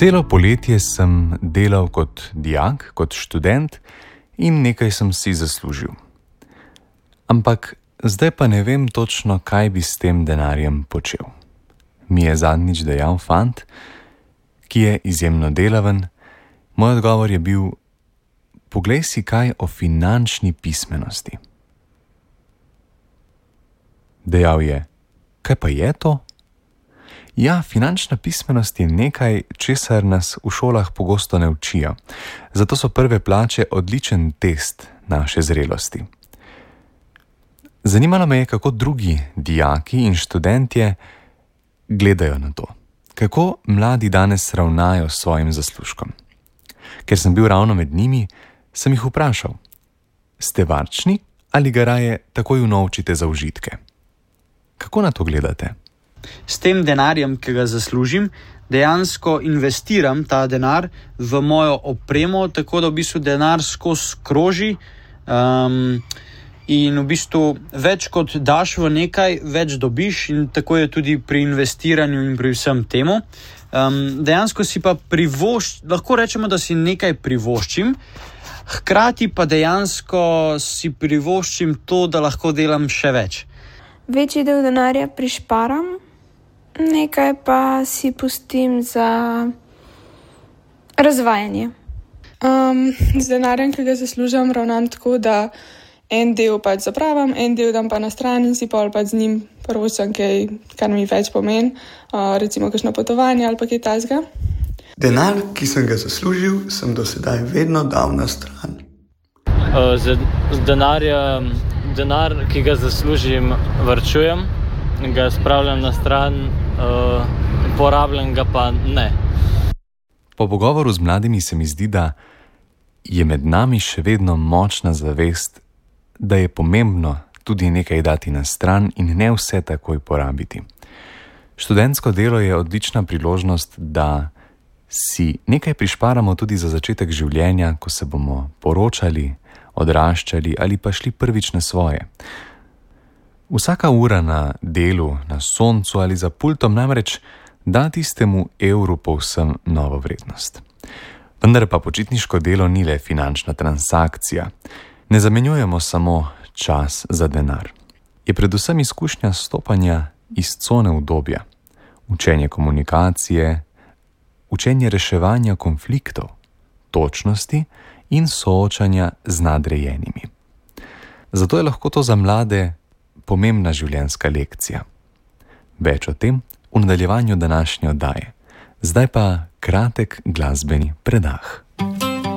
Celo poletje sem delal kot dijak, kot študent in nekaj sem si zaslužil. Ampak zdaj pa ne vem točno, kaj bi s tem denarjem počel. Mi je zadnjič dejal fant, ki je izjemno delaven. Moj odgovor je bil: poglej si kaj o finančni pismenosti. Dejal je: kaj pa je to? Ja, finančna pismenost je nekaj, česar nas v šolah pogosto ne učijo. Zato so prve plače odličen test naše zrelosti. Zanimalo me je, kako drugi dijaki in študentje gledajo na to. Kako mladi danes ravnajo s svojim zaslužkom. Ker sem bil ravno med njimi, sem jih vprašal: ste varčni ali ga raje takoj unovčite za užitke? Kako na to gledate? S tem denarjem, ki ga zaslužim, dejansko investiram ta denar v mojo opremo, tako da v bistvu denar skozi kroži in v bistvu več kot daš v nekaj, več dobiš, in tako je tudi pri investiranju in pri vsem temu. Dejansko si pa lahko rečemo, da si nekaj privoščim, hkrati pa dejansko si privoščim to, da lahko delam še več. Večji del denarja prišparam, nekaj pa si pustim za razvajanje. Z denarjem, ki ga zaslužim, ravnam tako, da en del pač zapravim, en del dam pa na stran in si pol pač z njim privoščim kaj, kar mi več pomeni, recimo kakšno potovanje ali pa kaj takega. Denar, ki sem ga zaslužil, sem do sedaj vedno dal na stran. Denar, ki ga zaslužim, varčujem, ga spravljam na stran, porabljam ga pa ne. Po pogovoru z mladimi se mi zdi, da je med nami še vedno močna zavest, da je pomembno tudi nekaj dati na stran in ne vse takoj porabiti. Študentsko delo je odlična priložnost, da si nekaj prišparamo tudi za začetek življenja, ko se bomo poročali, odraščali ali pa šli prvič na svoje. Vsaka ura na delu, na soncu ali za pultom namreč da tistemu evru povsem novo vrednost. Vendar pa počitniško delo ni le finančna transakcija. Ne zamenjujemo samo čas za denar. Je predvsem izkušnja stopanja iz cone udobja, učenje komunikacije, učenje reševanja konfliktov, točnosti in soočanja z nadrejenimi. Zato je lahko to za mlade pomembna življenjska lekcija. Več o tem v nadaljevanju današnje oddaje. Zdaj pa kratek glasbeni predah.